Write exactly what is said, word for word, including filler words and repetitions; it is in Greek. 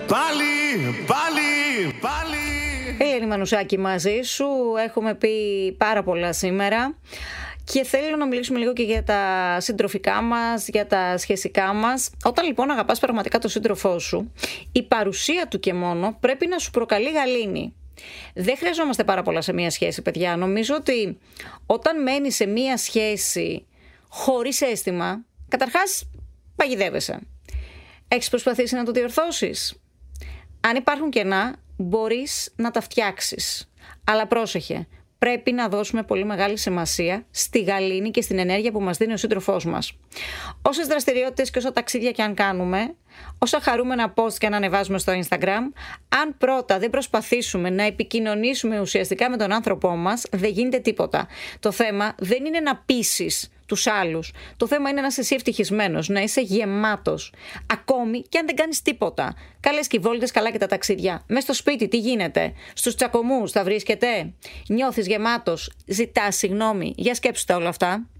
Πάλι, πάλι, πάλι. Ελένη Μανουσάκη μαζί σου. Έχουμε πει πάρα πολλά σήμερα. Και θέλω να μιλήσουμε λίγο και για τα συντροφικά μας, για τα σχεσικά μας. Όταν λοιπόν αγαπάς πραγματικά τον σύντροφό σου, η παρουσία του και μόνο πρέπει να σου προκαλεί γαλήνη. Δεν χρειαζόμαστε πάρα πολλά σε μία σχέση, παιδιά. Νομίζω ότι όταν μένεις σε μία σχέση χωρίς αίσθημα, καταρχάς παγιδεύεσαι. Έχεις προσπαθήσει να το διορθώσεις? Αν υπάρχουν κενά, μπορείς να τα φτιάξεις. Αλλά πρόσεχε. Πρέπει να δώσουμε πολύ μεγάλη σημασία στη γαλήνη και στην ενέργεια που μας δίνει ο σύντροφός μας. Όσες δραστηριότητες και όσα ταξίδια και αν κάνουμε, όσα χαρούμενα post και αν ανεβάζουμε στο Instagram, αν πρώτα δεν προσπαθήσουμε να επικοινωνήσουμε ουσιαστικά με τον άνθρωπό μας, δεν γίνεται τίποτα. Το θέμα δεν είναι να πείσεις τους άλλους. Το θέμα είναι να είσαι εσύ ευτυχισμένος, να είσαι γεμάτος. Ακόμη και αν δεν κάνεις τίποτα. Καλές και οι βόλτες, καλά και τα ταξίδια. Μες στο σπίτι, τι γίνεται? Στους τσακωμούς θα βρίσκεται? Νιώθεις γεμάτος? Ζητάς συγγνώμη? Για σκέψου τα όλα αυτά.